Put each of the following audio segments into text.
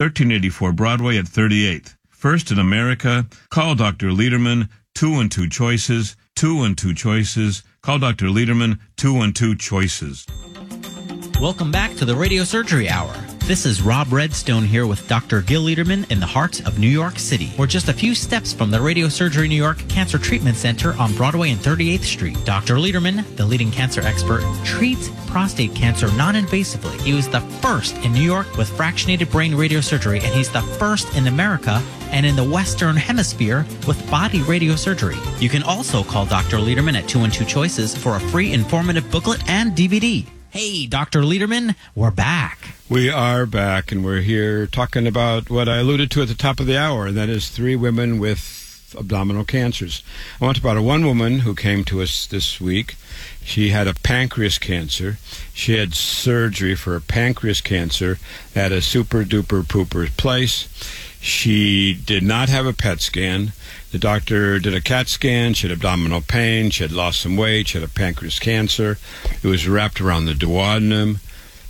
1384 Broadway at 38th. First in America, call Dr. Lederman, 212 Choices, 212 Choices. Call Dr. Lederman, 212 Choices. Welcome back to the Radio Surgery Hour. This is Rob Redstone here with Dr. Gil Lederman in the heart of New York City. We're just a few steps from the Radio Surgery New York Cancer Treatment Center on Broadway and 38th Street. Dr. Lederman, the leading cancer expert, treats prostate cancer non-invasively. He was the first in New York with fractionated brain radiosurgery, and he's the first in America and in the Western Hemisphere with body radiosurgery. You can also call Dr. Lederman at 212 Choices for a free informative booklet and DVD. Hey, Dr. Lederman, we're back. We are back, and we're here talking about what I alluded to at the top of the hour, and that is 3 women with abdominal cancers. I want to talk about one woman who came to us this week. She had a pancreas cancer. She had surgery for a pancreas cancer at a super-duper pooper place. She did not have a PET scan. The doctor did a CAT scan. She had abdominal pain. She had lost some weight. She had a pancreas cancer. It was wrapped around the duodenum.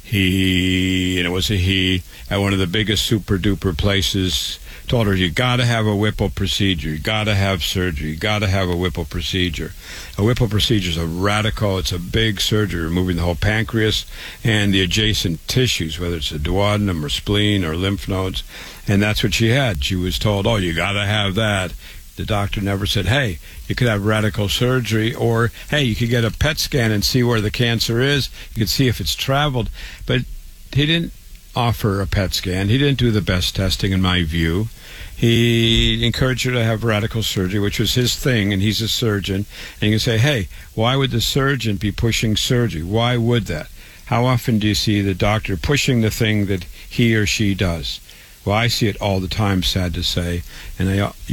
And it was a he, at one of the biggest super-duper places, told her, you got to have a Whipple procedure. You got to have surgery. You got to have a Whipple procedure. A Whipple procedure is a radical, it's a big surgery, removing the whole pancreas and the adjacent tissues, whether it's a duodenum or spleen or lymph nodes. And that's what she had. She was told, oh, you got to have that. The doctor never said, hey, you could have radical surgery, or, hey, you could get a PET scan and see where the cancer is. You could see if it's traveled. But he didn't offer a PET scan. He didn't do the best testing, in my view. He encouraged her to have radical surgery, which was his thing, and he's a surgeon. And you can say, hey, why would the surgeon be pushing surgery? Why would that? How often do you see the doctor pushing the thing that he or she does? Well, I see it all the time, sad to say, and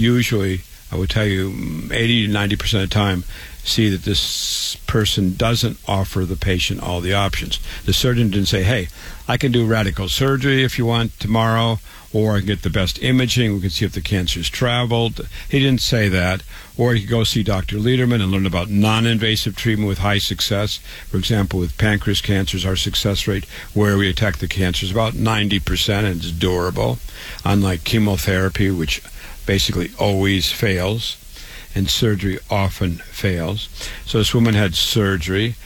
I would tell you 80 to 90% of the time, see that this person doesn't offer the patient all the options. The surgeon didn't say, hey, I can do radical surgery if you want tomorrow, or I can get the best imaging, we can see if the cancer's traveled. He didn't say that. Or you could go see Dr. Lederman and learn about non-invasive treatment with high success. For example, with pancreas cancers, our success rate where we attack the cancer is about 90%, and it's durable, unlike chemotherapy, which basically always fails, and surgery often fails. So this woman had surgery,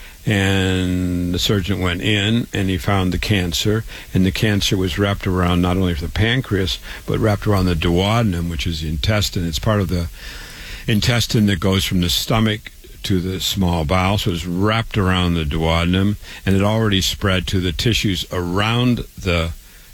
and the surgeon went in, and he found the cancer, and the cancer was wrapped around not only the pancreas, but wrapped around the duodenum, which is the intestine. It's part of the intestine that goes from the stomach to the small bowel, so it's wrapped around the duodenum, and it already spread to the tissues around the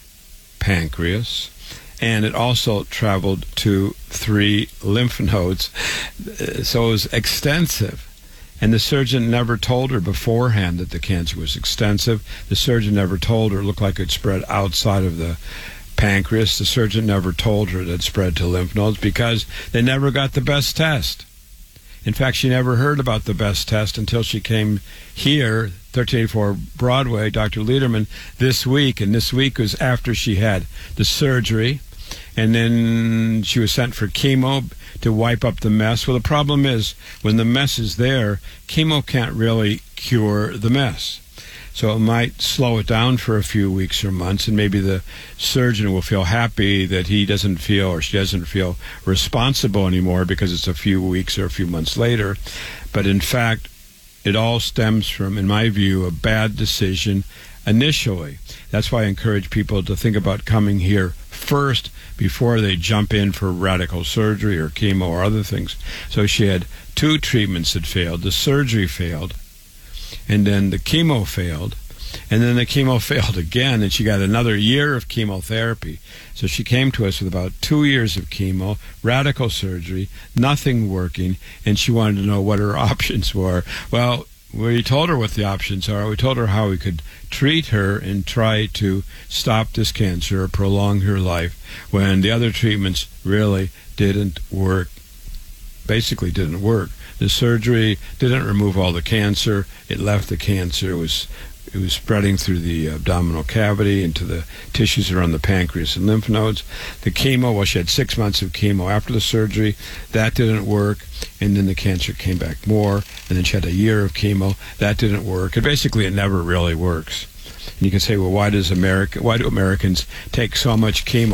pancreas. And it also traveled to 3 lymph nodes, so it was extensive. And the surgeon never told her beforehand that the cancer was extensive. The surgeon never told her it looked like it spread outside of the pancreas. The surgeon never told her that it spread to lymph nodes because they never got the best test. In fact, she never heard about the best test until she came here, 1384 Broadway, Dr. Lederman, this week. And this week was after she had the surgery. And then she was sent for chemo to wipe up the mess. Well, the problem is, when the mess is there, chemo can't really cure the mess. So it might slow it down for a few weeks or months, and maybe the surgeon will feel happy that he doesn't feel, or she doesn't feel, responsible anymore because it's a few weeks or a few months later. But in fact, it all stems from, in my view, a bad decision initially. That's why I encourage people to think about coming here first before they jump in for radical surgery or chemo or other things. So she had 2 treatments that failed. The surgery failed, and then the chemo failed, and then the chemo failed again, and she got another year of chemotherapy. So she came to us with about 2 years of chemo, radical surgery, nothing working, and she wanted to know what her options were. Well, we told her what the options are. We told her how we could treat her and try to stop this cancer or prolong her life when the other treatments really didn't work, basically didn't work. The surgery didn't remove all the cancer. It left the cancer. It was spreading through the abdominal cavity into the tissues around the pancreas and lymph nodes. The chemo, well, she had 6 months of chemo after the surgery. That didn't work, and then the cancer came back more, and then she had a year of chemo. That didn't work. And basically, it never really works. And you can say, well, why do Americans take so much chemo?